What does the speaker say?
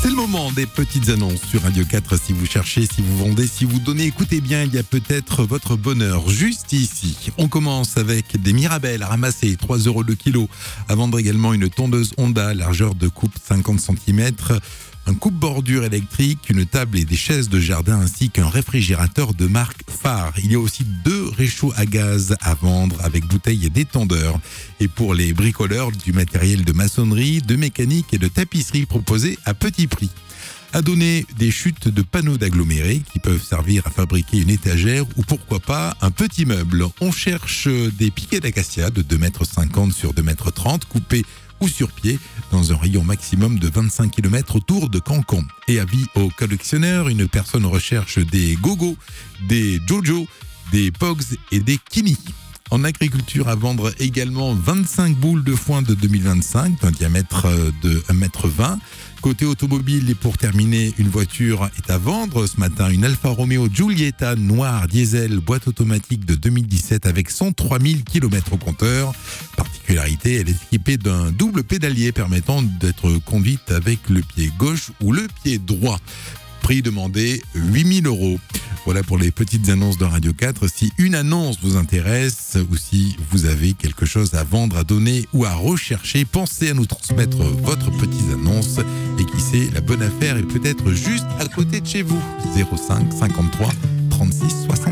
C'est le moment des petites annonces sur Radio 4. Si vous cherchez, si vous vendez, si vous donnez, écoutez bien, il y a peut-être votre bonheur juste ici. On commence avec des Mirabelles à ramasser, 3 € le kilo. À vendre également une tondeuse Honda, largeur de coupe 50 cm. Un coupe-bordure électrique, une table et des chaises de jardin ainsi qu'un réfrigérateur de marque Phare. Il y a aussi 2 réchauds à gaz à vendre avec bouteilles et détendeurs. Et pour les bricoleurs, du matériel de maçonnerie, de mécanique et de tapisserie proposé à petit prix. À donner des chutes de panneaux d'agglomérés qui peuvent servir à fabriquer une étagère ou pourquoi pas un petit meuble. On cherche des piquets d'acacia de 2,50 m sur 2,30 m coupés ou sur pied dans un rayon maximum de 25 km autour de Cancon. Et avis aux collectionneurs, une personne recherche des gogos, des jojo, des pogs et des kini. En agriculture, à vendre également 25 boules de foin de 2025 d'un diamètre de 1,20 m. Côté automobile, et pour terminer, une voiture est à vendre ce matin. Une Alfa Romeo Giulietta noire diesel boîte automatique de 2017 avec 103 000 km au compteur. Particularité, elle est équipée d'un double pédalier permettant d'être conduite avec le pied gauche ou le pied droit. Prix demandé 8 000 €. Voilà pour les petites annonces de Radio 4. Si une annonce vous intéresse ou si vous avez quelque chose à vendre, à donner ou à rechercher, pensez à nous transmettre votre petite annonce. Et qui sait, la bonne affaire est peut-être juste à côté de chez vous. 05 53 36 60.